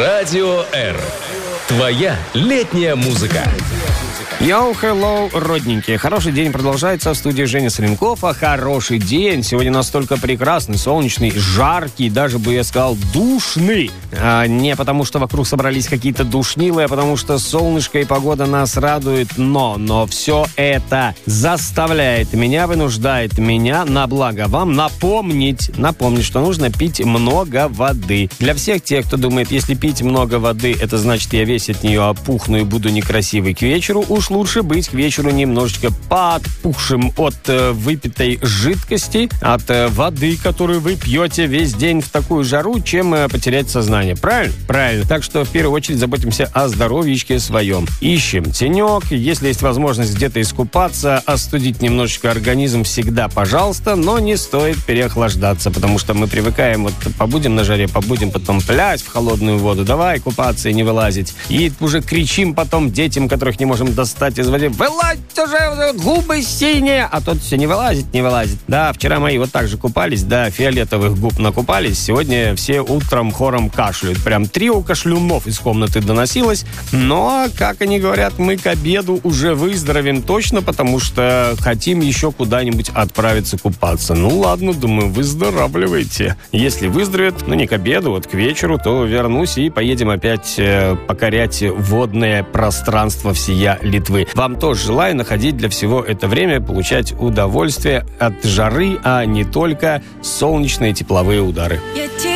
Радио R. Твоя летняя музыка. Йоу, хеллоу, родненькие. Хороший день продолжается в студии Женя Соленков. А хороший день сегодня настолько прекрасный, солнечный, жаркий, даже бы я сказал, душный. Не потому, что вокруг собрались какие-то душнилы, а потому что солнышко и погода нас радует. Но все это заставляет меня, вынуждает меня на благо вам напомнить, что нужно пить много воды. Для всех тех, кто думает, если пить много воды, это значит, я весь от нее опухну и буду некрасивый к вечеру, уж лучше быть к вечеру немножечко подпухшим от выпитой жидкости, от воды, которую вы пьете весь день в такую жару, чем потерять сознание. Правильно? Правильно. Так что в первую очередь заботимся о здоровьечке своем. Ищем тенек, если есть возможность где-то искупаться, остудить немножечко организм всегда, пожалуйста, но не стоит переохлаждаться, потому что мы привыкаем, вот побудем на жаре, побудем потом плять в холодную воду, давай купаться и не вылазить. И уже кричим потом детям, которых не можем достать из воды: вылазьте уже, губы синие! А тот все не вылазит. Да, вчера мои вот так же купались, да, фиолетовых губ накупались. Сегодня все утром хором кашляют. Прям трио кашлюнов из комнаты доносилось. Но, как они говорят, мы к обеду уже выздоровеем точно, потому что хотим еще куда-нибудь отправиться купаться. Ну ладно, думаю, выздоравливайте. Если выздоровеет, не к обеду, вот к вечеру, то вернусь и поедем опять покорять водное пространство всея Литвы. Вам тоже желаю находить для всего это время, получать удовольствие от жары, а не только солнечные тепловые удары.